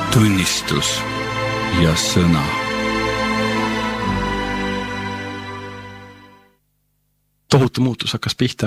tunnistus ja sõna. Tohutu muutus hakkas pihta.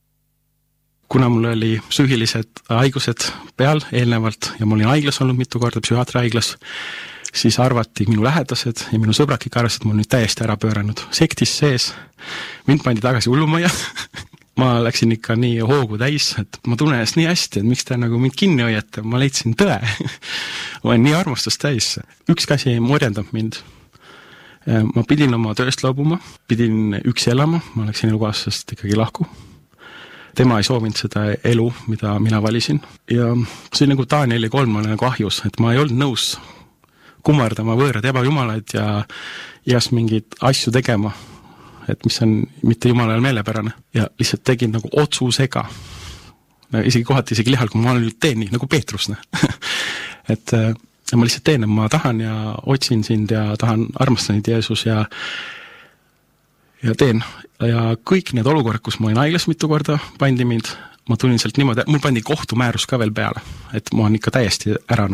Kuna mul oli psüühilised haigused peal eelnevalt ja ma olin haiglas olnud mitu korda, psühhiaatrihaiglas, siis arvati minu lähedased ja minu sõbrad kõik arvasid, et mul nüüd täiesti ära pööranud. Sektis sees, mind pandi tagasi hullumajja. Ma läksin ikka nii hoogu täis, et ma tunnen ennast nii hästi, et miks te nagu mind kinni hoiate, ma leidsin tõe. Ma olen nii armastust täis. Üks asi morjendab mind. Ma pidin oma tööst loobuma, pidin üksi elama, ma läksin elukaaslasest ikkagi lahku. Tema ei soovinud seda elu, mida mina valisin. Ja see oli nagu Danieli 3 nagu ahjus, et ma ei olnud nõus kummardama võõrad ebajumalaid ja igast mingeid asju tegema, et mis on mitte jumalale meelepärane. Ja lihtsalt tegin nagu otsusega. Isegi kohati isegi lihal, kui ma nüüd teen nii, nagu Peetrus. Et ma lihtsalt teen, et ma tahan ja otsin sind ja tahan armastada neid Jeesus ja teen. Ja kõik need olukorrad, kus ma olin haiglas mitu korda, pandi mind, ma tulin sealt niimoodi, mul pandi kohtumäärus ka veel peale, et ma olen ikka täiesti ära.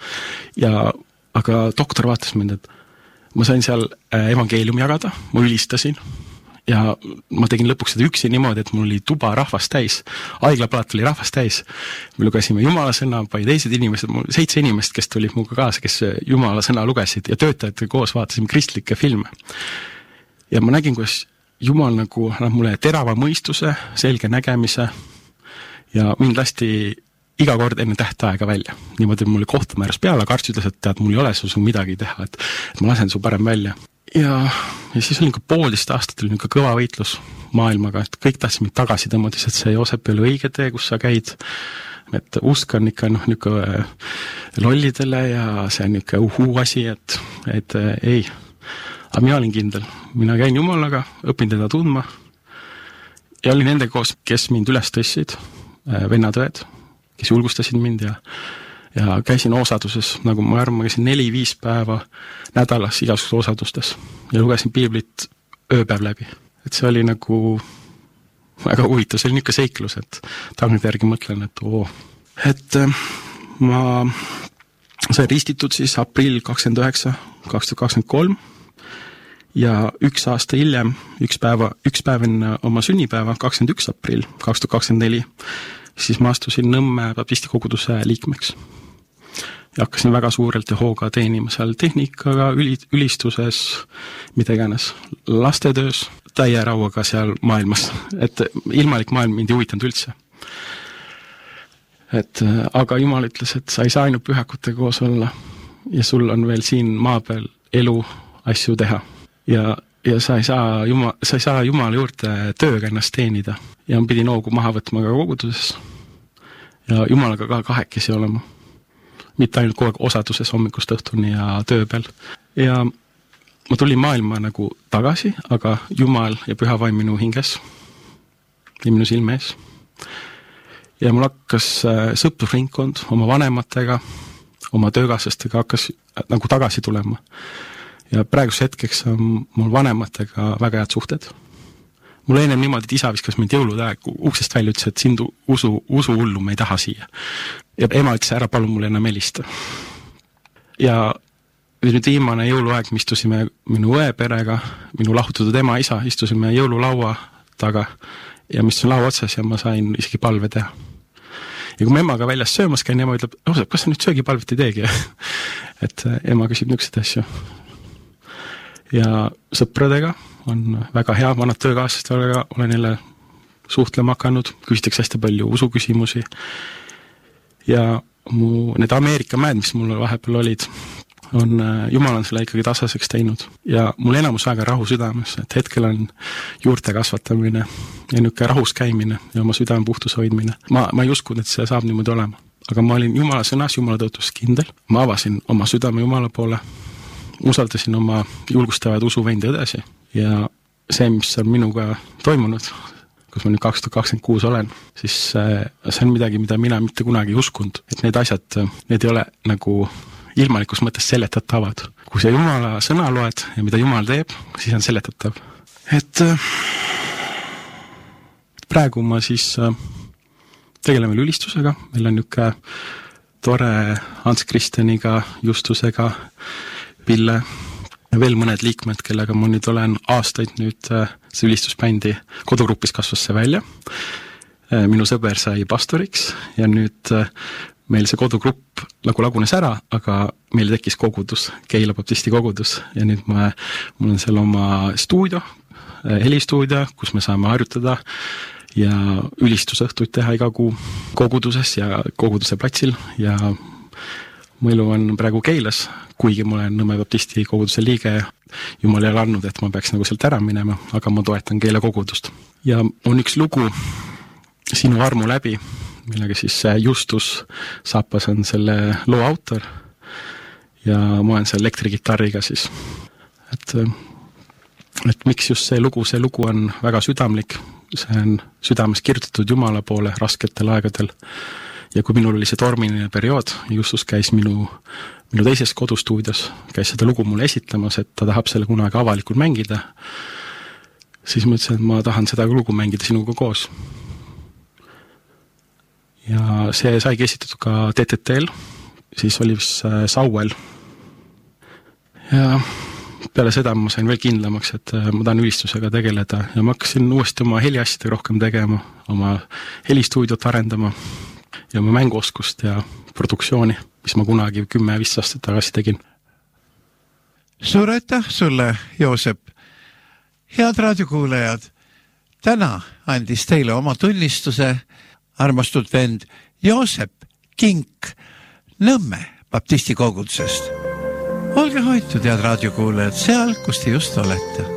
Aga doktor vaatas mind, et ma sain seal evangeeliumi jagada, ma ülistasin ja ma tegin lõpuks seda üksi niimoodi, et mul oli tuba rahvast täis, haiglapalat oli rahvast täis, me lugesime Jumala sõna, palju teised inimesed, 7 inimest, kes tulid muga kaasa, kes Jumala sõna lugesid ja töötajatega koos vaatasime kristlikke filme. Ja ma nägin, kuidas Jumal nagu annab mulle terava mõistuse, selge nägemise ja mind lasti iga kord enne tähtaega välja. Niimoodi mul oli kohtumäärus peale, aga arst ütles, et tead, mul ei ole su midagi teha, et ma lasen su parem välja. Ja siis oli 1,5 aastat oli kõva võitlus maailmaga, et kõik tahtsid mind tagasi tõmmata, et see Joosep ei ole õige tee, kus sa käid, et usk on ikka lollidele ja see on ikka asi, et ei. Aga mina olin kindel. Mina käin Jumalaga, õpin teda tundma ja olin nende koos, kes mind üles tõssid, vennatõed, kes julgustasid mind ja käisin osaduses, nagu ma arvan, ma käisin 4-5 päeva nädalas igasugustes osadustes ja lugesin piiblit ööpäev läbi. Et see oli nagu väga huvitav, see oli niisugune seiklus, et tagantjärgi järgi mõtlen, et ma sain ristitud siis aprill 29, 2023 ja 1 aasta hiljem, üks päev enne oma sünnipäeva, 21 aprill 2024, siis ma astusin Nõmme baptisti koguduse liikmeks. Ja hakkasin väga suurelt ja hooga teenima seal tehnikaga, ülistuses, mida iganes, lastetöös, täie rauaga seal maailmas. Et ilmalik maailm mind ei huvitanud üldse. Aga Jumal ütles, et sa ei saa ainult pühakutega koos olla ja sul on veel siin maa peal elu asju teha. Ja sa ei saa Jumala juurde tööga ennast teenida. Ja ma pidin hoogu maha võtma ka koguduses ja Jumalaga ka kahekesi olema. Mitte ainult kogu aeg osaduses hommikust õhtuni ja töö peal. Ja ma tulin maailma nagu tagasi, aga Jumal ja püha vaim minu hinges ja minu silme ees. Ja mul hakkas sõprusringkond oma vanematega, oma töökaaslastega hakkas nagu tagasi tulema. Ja praegus hetkeks on mul vanematega väga head suhted. Mul ennem niimoodi, et isa viskas mind jõulude uksest välja, ütles, et sind usu hullu me ei taha siia. Ja ema ütles, ära palun mulle enam helista. Ja nüüd viimane jõuluaeg me istusime minu õeperega, minu lahutatud ema isa, istusime jõululaua taga ja mis on laua otsas ja ma sain isegi palve teha. Ja kui ma emaga väljas söömas käin, ema ütleb, kas sa nüüd söögipalvet ei teegi? Et ema küsib niisugused asju. Ja sõpradega on väga hea, vanad töökaaslastega olen jälle suhtlema hakanud, küsitakse hästi palju usuküsimusi ja need Ameerika mäed, mis mul vahepeal olid, Jumal on selle ikkagi tasaseks teinud ja mul enamus aega rahu südames, et hetkel on juurte kasvatamine ja niisugune rahus käimine ja oma südame puhtus hoidmine. Ma ei uskunud, et see saab niimoodi olema, aga ma olin Jumala sõnas, Jumala tõotus kindel, ma avasin oma südame Jumala poole, usaldasin oma julgustavad usuvend edasi ja see, mis on minuga toimunud, kus ma nüüd 2026 olen, siis see on midagi, mida mina mitte kunagi ei uskunud, et need asjad, need ei ole nagu ilmalikus mõttes seletatavad. Kui sa Jumala sõna loed ja mida Jumal teeb, siis on seletatav. Et praegu ma siis tegelen veel ülistusega, meil on niisugune tore Hans Kristjaniga, Justusega, Pille ja veel mõned liikmed, kellega ma nüüd olen aastaid nüüd see ülistusbändi kodugrupis kasvas see välja. Minu sõber sai pastoriks ja nüüd meil see kodugrupp nagu lagunes ära, aga meil tekkis kogudus, Keila Baptisti kogudus ja nüüd mul on seal oma stuudio, helistuudio, kus me saame harjutada ja ülistusõhtuid teha iga kuu koguduses ja koguduse platsil ja mu elu on praegu Keilas, kuigi ma olen Nõmme Baptisti koguduse liige ja Jumal ei ole andnud, et ma peaks nagu sealt ära minema, aga ma toetan Keila kogudust. Ja on üks lugu Sinu armu läbi, millega siis Justus Saapas on selle loo autor ja ma olen seal elektrigitarriga siis. Et miks just see lugu on väga südamlik, see on südames kirjutatud Jumala poole rasketel aegadel ja kui minul oli see tormiline periood, Justus käis minu teises kodustuudios, käis seda lugu mulle esitlemas, et ta tahab selle kunagi avalikult mängida, siis ma ütlesin, et ma tahan seda lugu mängida sinuga koos. Ja see saigi esitatud ka TTT-l, siis oli Sauel. Ja peale seda ma sain veel kindlamaks, et ma tahan ülistusega tegeleda ja ma hakkasin uuesti oma heliasjade rohkem tegema, oma helistuudiot arendama ja oma mänguoskust ja produktsiooni, mis ma kunagi 10-15 aastat tagasi tegin. Suur aitäh sulle, Joosep! Head raadiokuulajad, täna andis teile oma tunnistuse armastud vend Joosep Kink Nõmme Baptisti kogudusest. Olge hoitud, head raadiokuulajad, seal, kus te just olete.